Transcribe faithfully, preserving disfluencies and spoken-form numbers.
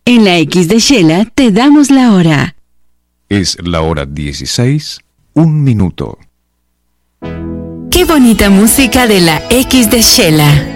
En la X de Shela te damos la hora. Es la hora dieciséis, un minuto. Qué bonita música de la X de Shela.